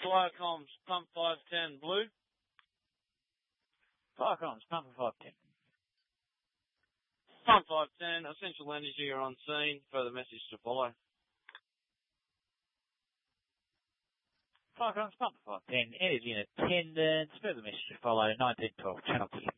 Firecoms, pump 510 blue. Firecoms, pump 510. Pump 510, Essential Energy are on scene. Further message to follow. Firecoms, pump 510, energy in attendance. Further message to follow. 1912, channel clear.